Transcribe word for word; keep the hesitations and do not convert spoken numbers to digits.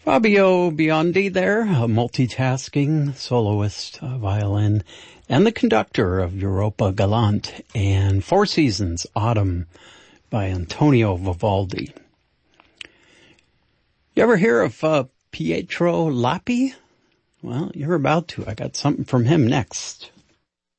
Fabio Biondi there, a multitasking soloist, uh, violin, and the conductor of Europa Galante and Four Seasons, Autumn by Antonio Vivaldi. You ever hear of uh, Pietro Lappi? Well, you're about to. I got something from him next.